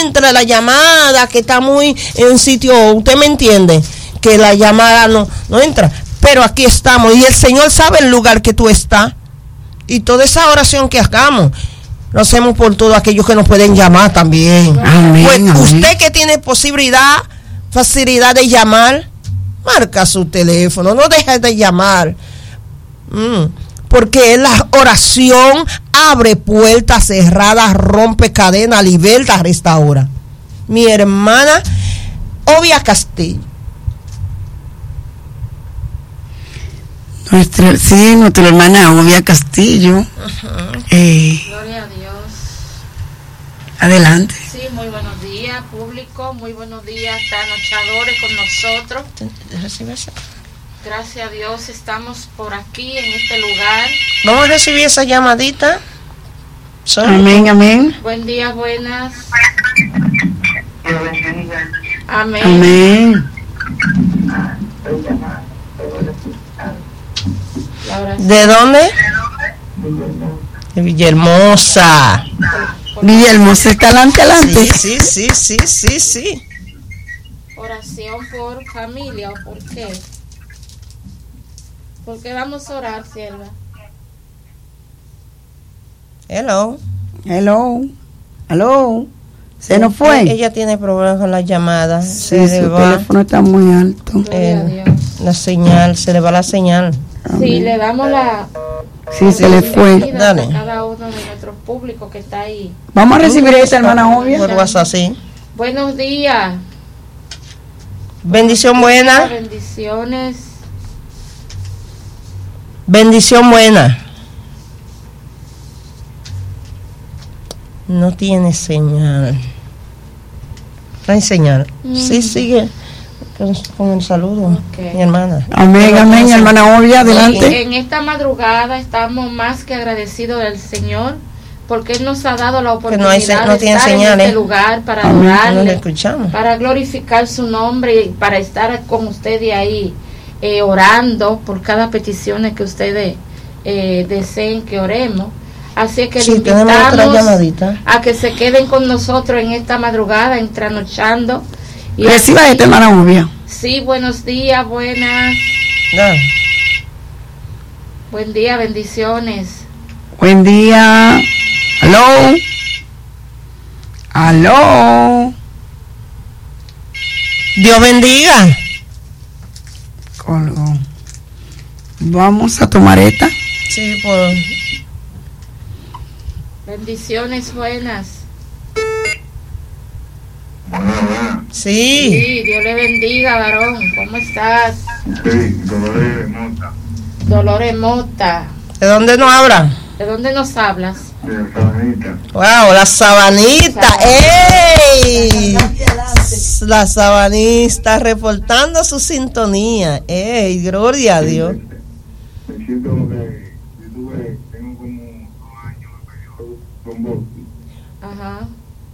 entra la llamada, que está muy en un sitio, usted me entiende, que la llamada no entra. Pero aquí estamos y el Señor sabe el lugar que tú estás. Y toda esa oración que hagamos, lo hacemos por todos aquellos que nos pueden llamar también. Amén, pues amén. usted que tiene facilidad de llamar, marca su teléfono, no deje de llamar. Porque la oración abre puertas cerradas, rompe cadenas, liberta, restaura. Mi hermana Obia Castillo. Nuestra hermana Obia Castillo. Gloria a Dios. Adelante. Sí, muy buenos días, público. Muy buenos días, trasnochadores con nosotros. Gracias a Dios estamos por aquí en este lugar. Vamos a recibir esa llamadita. Amén, amén. Buen día, buenas. Amén. Amén. ¿De dónde? De Villahermosa. Villahermosa está adelante. Sí. Oración por familia, ¿o por qué? ¿Por qué vamos a orar, sierva? Hello. ¿Se nos fue? Ella tiene problemas con la llamada. Sí, Se le su va teléfono está muy alto. Gloria a Dios. la señal, se le va la señal. Sí, le damos la Sí, se le fue. bienvenida Dale. a cada uno de nuestros públicos que está ahí. Vamos a recibir a esta hermana Obia. Por WhatsApp, sí. Buenos días. Bendición buena. Bendiciones. Bendición buena. No tiene señal. No hay señal. Sí, sigue con el saludo, Ok. mi hermana. Amén, amén, hermana Obia, adelante. En esta madrugada estamos más que agradecidos del Señor porque Él nos ha dado la Que no hay oportunidad no de tiene estar en señales. este lugar para Amén. No le adorarle, escuchamos. para glorificar su nombre y para estar con ustedes ahí orando por cada petición que ustedes deseen que oremos. Así que Sí, les tenemos otra invitamos llamadita. a que se queden con nosotros en esta madrugada, entranochando. Y Reciba a esta hermana Obia. sí, buenos días, buenas. Ya. Buen día, bendiciones. Buen día. Aló. Dios bendiga. Colgó. Vamos a tomar esta. Sí, por... Bendiciones buenas. Sí. Sí, Dios le bendiga, varón. ¿Cómo estás? Sí, Dolores Mota, Dolores Mota. ¿De dónde nos habla? ¿De dónde nos hablas? de Sabanita. Wow, la sabanita. ¡Ey! La sabanista reportando su sintonía. ¡Ey! Gloria a Dios. Me siento que tengo como 2 años con vos. Ajá.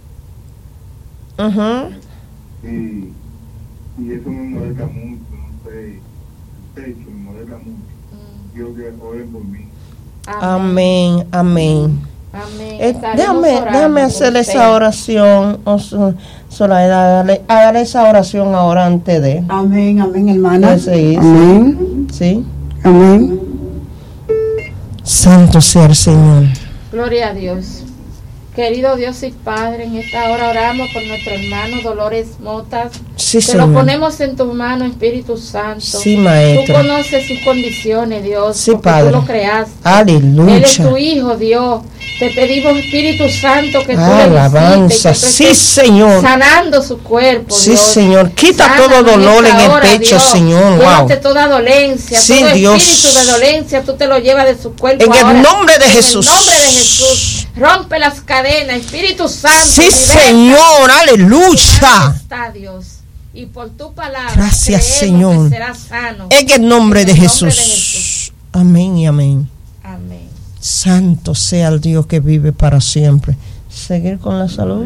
Ajá. Y eso me molesta mucho, no sé, el techo me molesta mucho. Quiero que oren por mí. Amén, amén. Amén. Estaremos Déjame orando por hacerle usted. esa oración. Soledad, hágale esa oración ahora antes de. Amén, amén, hermana. Sí. Amén. ¿Sí? Amén. Santo sea el Señor. Gloria a Dios. Querido Dios y Padre, en esta hora oramos por nuestro hermano Dolores Motas. Sí, Te lo Señor. ponemos en tus manos, Espíritu Santo. Sí, Tú maestro. conoces sus condiciones, Dios, Sí, porque Padre. tú lo creaste. Aleluya. Él es tu hijo, Dios. Te pedimos, Espíritu Santo, que tú Alabanza. le visites, Sí, que tú Señor. estés sanando su cuerpo, Sí, Dios. Señor. Quita Sánanos todo dolor en esta el hora, pecho, Dios. Señor. Llévate Wow. toda dolencia, Sí, todo Dios. espíritu de dolencia, tú te lo llevas de su cuerpo En el ahora. nombre de Jesús. En el nombre de Jesús. Rompe las cadenas, Espíritu Santo. Sí, liberta. Señor. Ahí Aleluya. está, Dios. Y por tu palabra, Gracias, creemos Señor. que será sano. En el nombre de En el nombre Jesús. de Jesús. Amén y amén. Amén. Santo sea el Dios que vive para siempre. Seguir con la salud.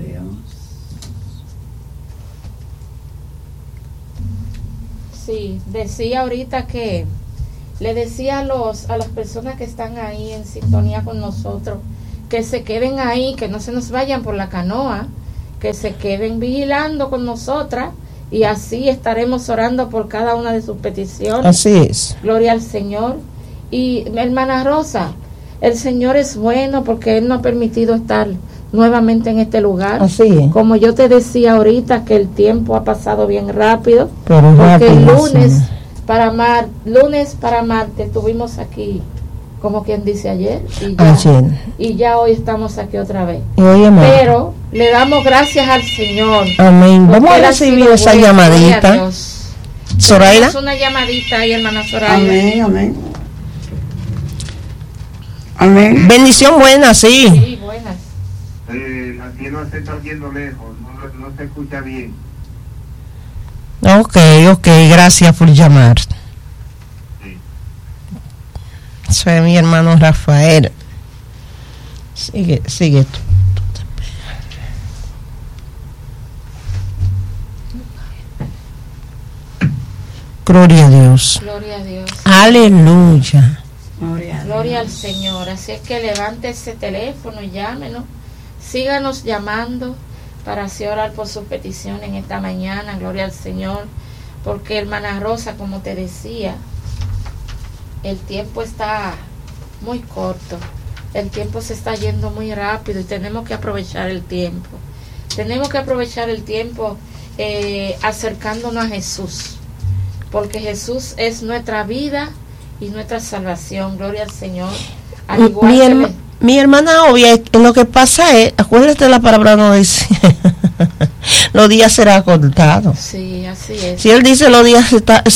Sí, decía ahorita que le decía a las personas que están ahí en sintonía con nosotros que se queden ahí, que no se nos vayan por la canoa que se queden vigilando con nosotras y así estaremos orando por cada una de sus peticiones. Así es. Gloria al Señor. Y hermana Rosa, el Señor es bueno porque Él nos ha permitido estar nuevamente en este lugar. Así es. Como yo te decía ahorita que el tiempo ha pasado bien rápido, Pero porque el rápido, lunes sí. lunes para martes estuvimos aquí, como quien dice ayer, Ayer. y ya hoy estamos aquí otra vez. Y oye, ma, Pero le damos gracias al Señor. amén. Vamos porque a Él ha recibir sido esa bueno. Gloria a llamadita. Dios. Zoraida. Tenemos una llamadita ahí, hermana Zoraida. Amén, amén. Amén. Bendición buena, sí. Sí, buenas. Aquí no se está oyendo lejos, no se escucha bien. Ok, gracias por llamar. Sí. Soy mi hermano Rafael. Sigue tú. Gloria a Dios. Gloria a Dios. Aleluya. Gloria al Señor. Así es que levante ese teléfono y llámenos. Síganos llamando para así orar por su petición en esta mañana. Gloria al Señor. Porque hermana Rosa, como te decía, el tiempo está muy corto. El tiempo se está yendo muy rápido y tenemos que aprovechar el tiempo. Tenemos que aprovechar el tiempo acercándonos a Jesús. Porque Jesús es nuestra vida y nuestra salvación. Gloria al Señor. Al igual Mi hermana obvia, lo que pasa es, acuérdate, la palabra no dice los días será cortado. Sí, así es. Si él dice los días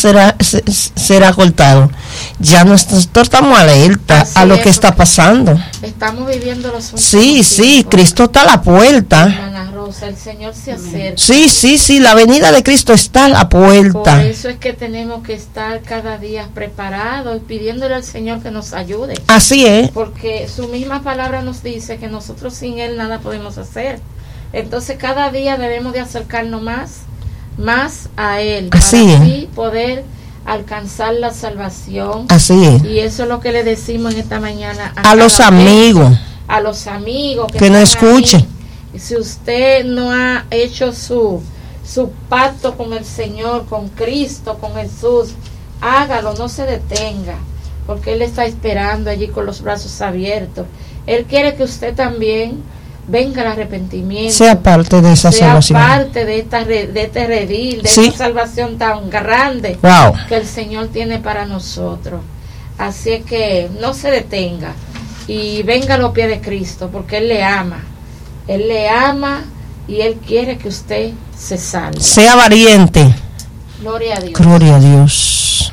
será cortado, ya nosotros estamos alerta Así a lo es, que está pasando. Estamos viviendo los últimos Sí, tiempos. Cristo está a la puerta. Hermana Rosa, el Señor se acerca. Sí, la venida de Cristo está a la Por puerta. eso es que tenemos que estar cada día preparados y pidiéndole al Señor que nos ayude. Así es. Porque su misma palabra nos dice que nosotros sin Él nada podemos hacer. Entonces cada día debemos de acercarnos más a Él. Así para es. así poder alcanzar la salvación. Así es. Y eso es lo que le decimos en esta mañana A los cada vez. amigos A los amigos que no están escuchen. ahí. Si usted no ha hecho su pacto con el Señor, con Cristo, con Jesús, hágalo, no se detenga, porque Él está esperando allí con los brazos abiertos. Él quiere que usted también venga al arrepentimiento, sea parte de esa sea salvación. parte de este redil, de Sí. esta salvación tan grande Wow. que el Señor tiene para nosotros. Así es que no se detenga y venga a los pies de Cristo, porque Él le ama. Él le ama y Él quiere que usted se salve. Sea valiente. Gloria a Dios. Gloria a Dios.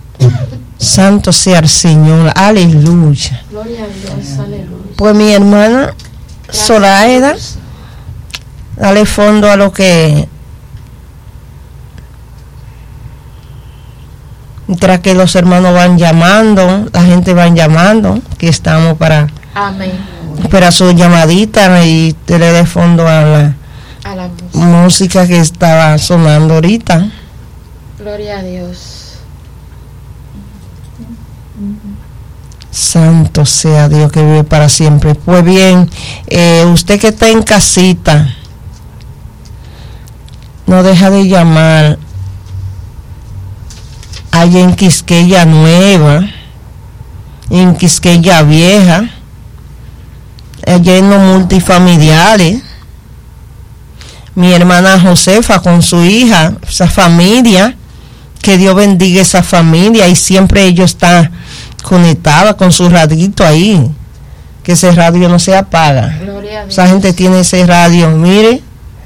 Santo sea el Señor. Aleluya. Gloria a Dios. Aleluya. Pues mi hermana Gracias, Zoraida, Dios. dale fondo a lo que, mientras que los hermanos van llamando, la gente van llamando, que estamos para Amén. esperar su llamadita y te le dé fondo a la A la música. música que estaba sonando ahorita. Gloria a Dios. Santo sea Dios que vive para siempre. Pues bien, usted que está en casita, no deja de llamar allá en Quisqueya Nueva, en Quisqueya Vieja, allá en los multifamiliares. Mi hermana Josefa con su hija, esa familia, que Dios bendiga esa familia y siempre ellos están conectados con su radito ahí, que ese radio no se apaga. Gloria a Dios. Esa gente tiene ese radio, mire,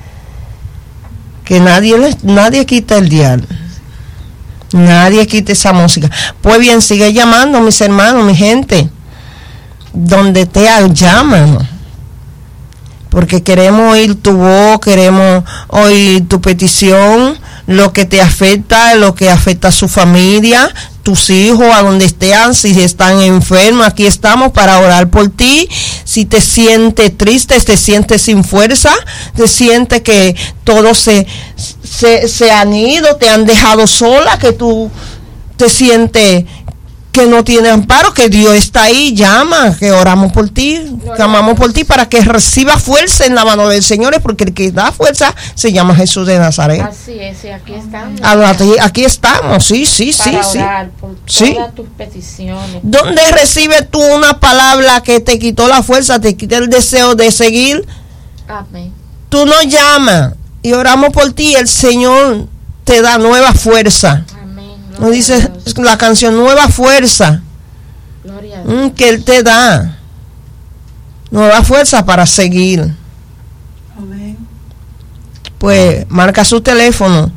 que nadie quita el dial, nadie quita esa música. Pues bien, sigue llamando, mis hermanos, mi gente, donde te llámanos, porque queremos oír tu voz, queremos oír tu petición, lo que te afecta, lo que afecta a su familia, tus hijos, a donde estén, si están enfermos, aquí estamos para orar por ti. Si te sientes triste, te sientes sin fuerza, te sientes que todos se han ido, te han dejado sola, que tú te sientes que no tiene amparo, que Dios está ahí, llama, que oramos por ti, clamamos por ti para que reciba fuerza en la mano del Señor, porque el que da fuerza se llama Jesús de Nazaret. Así es, y aquí estamos. Aquí estamos, sí. Para orar por todas tus peticiones. ¿Dónde recibes tú una palabra que te quitó la fuerza, te quitó el deseo de seguir? Amén. Tú nos llamas y oramos por ti, el Señor te da nueva fuerza. Nos dice la canción, nueva fuerza, que Él te da, nueva fuerza para seguir. Amén. Pues marca su teléfono,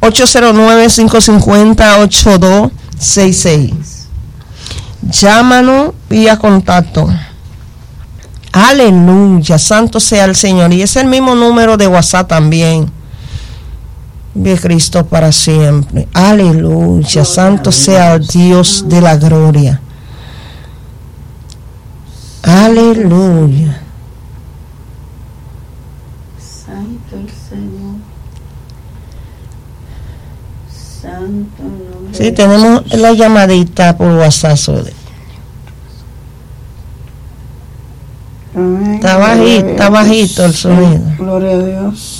809-550-8266. Llámanos vía contacto. Aleluya, santo sea el Señor. Y es el mismo número de WhatsApp también. De Cristo para siempre. Aleluya. Santo sea el Dios de la gloria. Aleluya. Santo el Señor. Santo el nombre. Sí, tenemos la llamadita por WhatsApp. Amén. Está bajito el sonido. Gloria a Dios.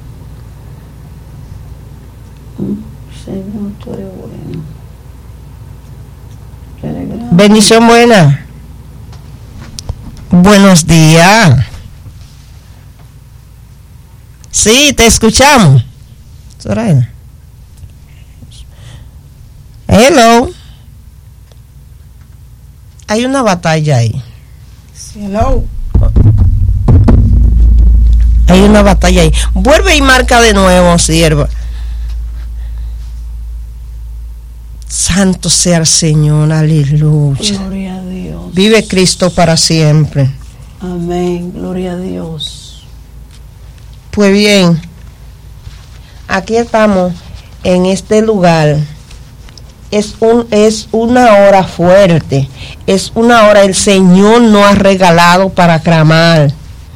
Señor, tú eres bueno. Tú eres grande. Bendición buena. Buenos días. Sí, te escuchamos. Zoraida. Hello. Hay una batalla ahí. Hello. Hay una batalla ahí. Vuelve y marca de nuevo, sierva. Santo sea el Señor, aleluya. Gloria a Dios. Vive Cristo para siempre. Amén, gloria a Dios. Pues bien, aquí estamos en este lugar. Es una hora fuerte. Es una hora el Señor nos ha regalado para clamar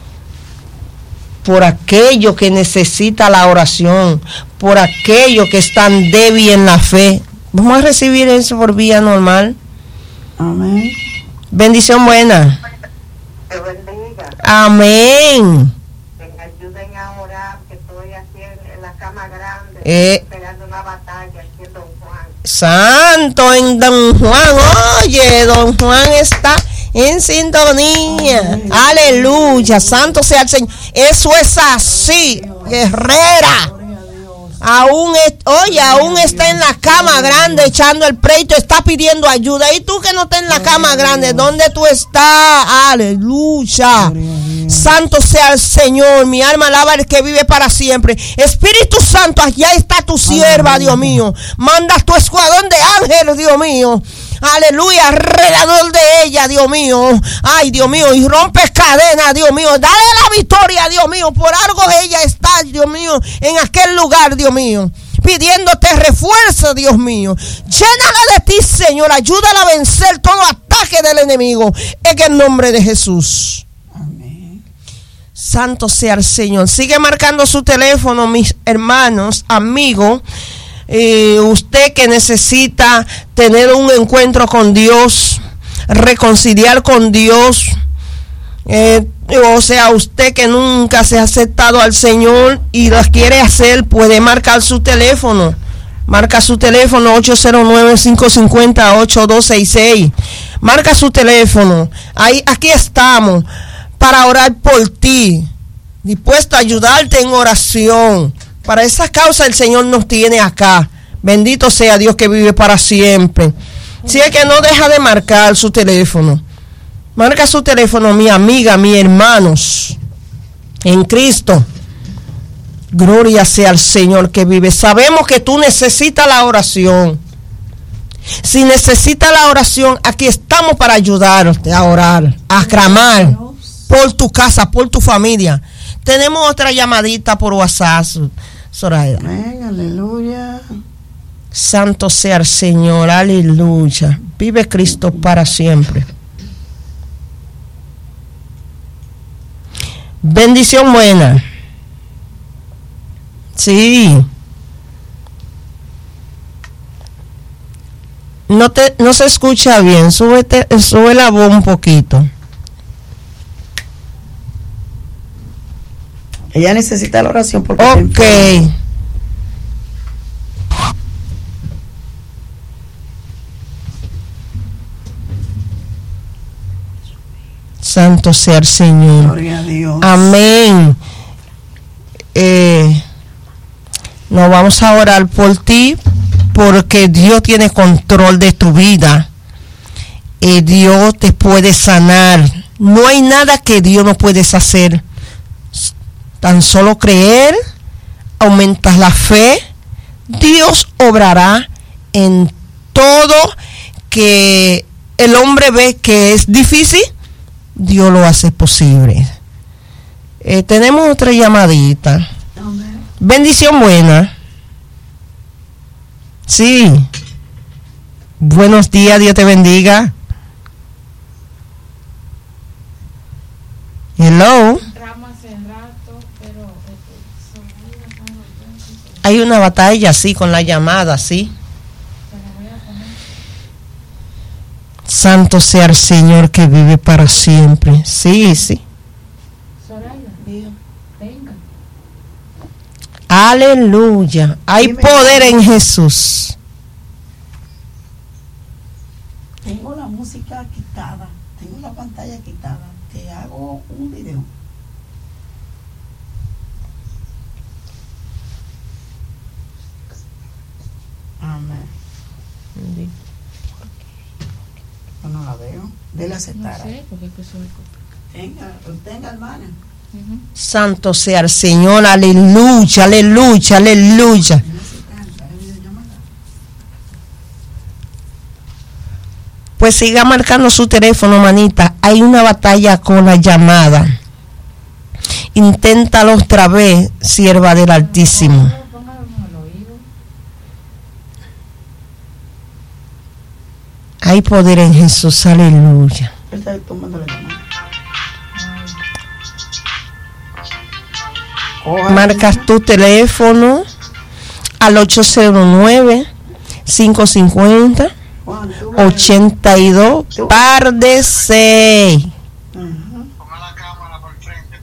por aquello que necesita la oración, por aquello que están débil en la fe. Vamos a recibir eso por vía normal. Amén. Bendición buena. Te bendiga. Amén. Que me ayuden a orar, que estoy aquí en la cama grande, esperando una batalla aquí en Don Juan. Santo en Don Juan. Oye, Don Juan está en sintonía. Amén. Aleluya. Santo sea el Señor. Eso es así, guerrera. Aún está en la cama grande echando el pleito, está pidiendo ayuda. Y tú que no estás en la cama grande, ¿dónde tú estás? Aleluya. Santo sea el Señor. Mi alma alaba al que vive para siempre. Espíritu Santo, allá está tu sierva, Dios mío. Manda tu escuadrón de ángeles, Dios mío. Aleluya, alrededor de ella, Dios mío. Ay, Dios mío, y rompes cadenas, Dios mío. Dale la victoria, Dios mío. Por algo ella está, Dios mío, en aquel lugar, Dios mío, pidiéndote refuerzo, Dios mío. Llénala de ti, Señor. Ayúdala a vencer todo ataque del enemigo, en el nombre de Jesús. Amén. Santo sea el Señor. Sigue marcando su teléfono, mis hermanos, amigos. Usted que necesita tener un encuentro con Dios, reconciliar con Dios, o sea, usted que nunca se ha aceptado al Señor y lo quiere hacer, puede marcar su teléfono. Marca su teléfono 809-550-8266. Marca su teléfono. Aquí estamos para orar por ti, dispuesto a ayudarte en oración. Para esa causa el Señor nos tiene acá. Bendito sea Dios que vive para siempre. Si es que no deja de marcar su teléfono. Marca su teléfono, mi amiga, mis hermanos en Cristo. Gloria sea al Señor que vive. Sabemos que tú necesitas la oración. Si necesitas la oración, aquí estamos para ayudarte a orar, a clamar por tu casa, por tu familia. Tenemos otra llamadita por WhatsApp, Zoraida. Amén, aleluya. Santo sea el Señor, aleluya. Vive Cristo para siempre. Bendición buena. Sí. No se escucha bien. Sube la voz un poquito. Ella necesita la oración porque ok. Santo sea el Señor. Gloria a Dios. Amén. Nos vamos a orar por ti, porque Dios tiene control de tu vida. Dios te puede sanar. No hay nada que Dios no puedes hacer. Tan solo creer, aumentas la fe. Dios obrará en todo que el hombre ve que es difícil. Dios lo hace posible. Tenemos otra llamadita. Amén. Bendición buena. Sí. Buenos días, Dios te bendiga. Hello. Hay una batalla, sí, con la llamada, sí. Santo sea el Señor que vive para siempre. Sí, sí. Aleluya. Hay poder en Jesús. Tengo la música quitada. Tengo la pantalla quitada. Te hago un video. Amén. Yo no la veo. Dele aceptar. No sé, porque Tenga, hermana. Santo sea el Señor. Aleluya, aleluya, aleluya. Pues siga marcando su teléfono, manita. Hay una batalla con la llamada. Inténtalo otra vez, sierva del Altísimo. Hay poder en Jesús, aleluya. Está tomando la llamada. Marcas tu teléfono al 809-550-82 par de 6. Ponga la cámara por frente,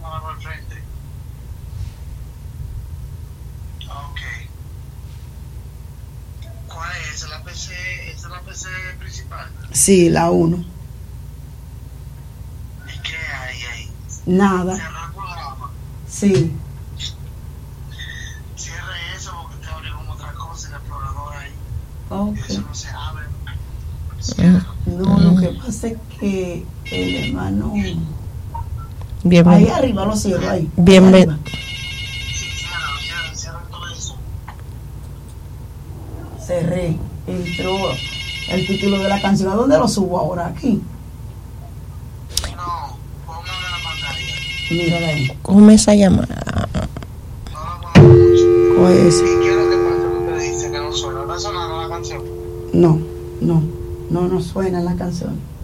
Ok. ¿Cuál es? ¿Esa es la PC principal? Sí, la 1. ¿Y qué hay ahí? Nada. Cerrar el programa. Sí. Cierre eso porque te abre como otra cosa en el explorador ahí. Ok. Eso no se abre. No, lo que pasa es que el hermano... Bienvenido. Ahí arriba lo cierro, ahí. Bienvenido. Cierra todo eso. Cerré. Entró el título de la canción. ¿A dónde lo subo ahora? Aquí. No, póngalo en la pantalla. Mírala ahí. Come esa llamada. No lo pongas mucho. Pues, ¿Y qué es lo que pasa? ¿Qué te dice que no suena? ¿No está sonando la canción? no suena la canción.